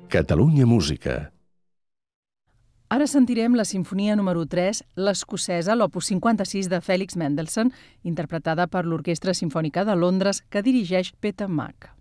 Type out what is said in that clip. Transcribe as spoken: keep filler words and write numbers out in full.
Catalunya Música. Ara sentirem la sinfonia número tres, l'escocesa, l'opus cinquanta-sis de Félix Mendelssohn, interpretada per l'Orquestra Simfònica de Londres, que dirigeix Peter Mac.